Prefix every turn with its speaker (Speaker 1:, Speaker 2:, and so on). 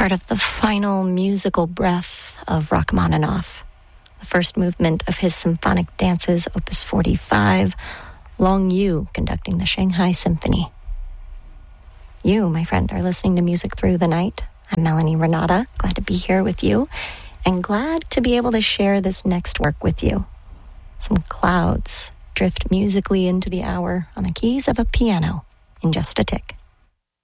Speaker 1: part of the final musical breath of Rachmaninoff, the first movement of his symphonic dances, Opus 45, Long Yu conducting the Shanghai Symphony. You, my friend, are listening to Music Through the Night. I'm Melanie Renata, glad to be here with you, and glad to be able to share this next work with you. Some clouds drift musically into the hour on the keys of a piano in just a tick.